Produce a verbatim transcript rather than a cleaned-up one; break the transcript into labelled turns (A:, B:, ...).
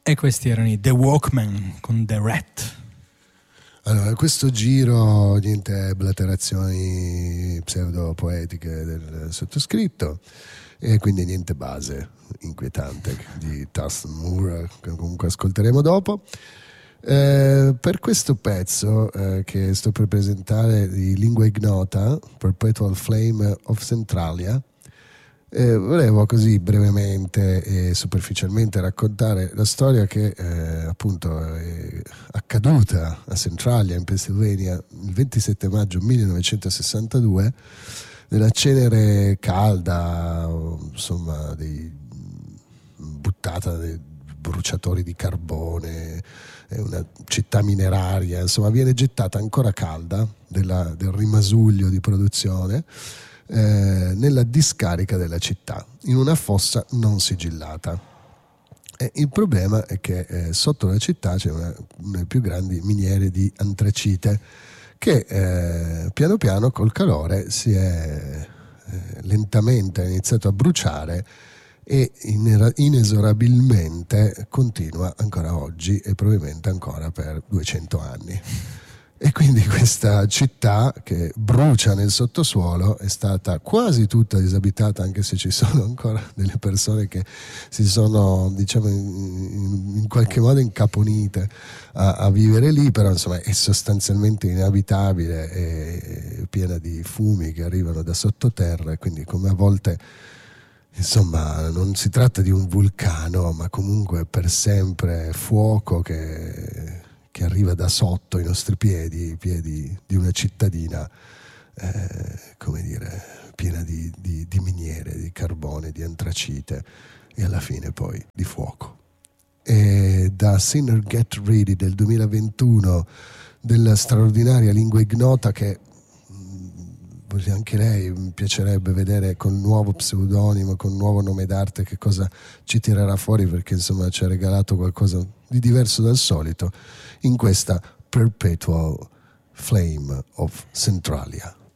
A: E questi erano i The Walkmen con The Rat.
B: Allora, questo giro niente blaterazioni pseudo-poetiche del sottoscritto e quindi niente base inquietante di Thurston Moore che comunque ascolteremo dopo. Eh, per questo pezzo eh, che sto per presentare di lingua ignota, Perpetual Flame of Centralia, Eh, volevo così brevemente e superficialmente raccontare la storia che eh, appunto è accaduta a Centralia in Pennsylvania il ventisette maggio millenovecentosessantadue, nella cenere calda, insomma, dei, buttata dei bruciatori di carbone, è una città mineraria, insomma viene gettata ancora calda della, del rimasuglio di produzione Eh, nella discarica della città, in una fossa non sigillata. E il problema è che eh, sotto la città c'è una, una delle più grandi miniere di antracite che eh, piano piano col calore si è eh, lentamente iniziato a bruciare e in, inesorabilmente continua ancora oggi e probabilmente ancora per duecento anni. E quindi questa città che brucia nel sottosuolo è stata quasi tutta disabitata, anche se ci sono ancora delle persone che si sono, diciamo, in, in qualche modo incaponite a, a vivere lì, però insomma è sostanzialmente inabitabile e piena di fumi che arrivano da sottoterra, e quindi come a volte, insomma, non si tratta di un vulcano, ma comunque per sempre fuoco che che arriva da sotto i nostri piedi, i piedi di una cittadina, eh, come dire, piena di, di, di miniere, di carbone, di antracite e alla fine poi di fuoco. E da Sinner Get Ready del duemilaventuno, della straordinaria lingua ignota che mh, anche lei mi piacerebbe vedere con nuovo pseudonimo, con nuovo nome d'arte, che cosa ci tirerà fuori, perché insomma ci ha regalato qualcosa di diverso dal solito in questa Perpetual Flame of Centralia.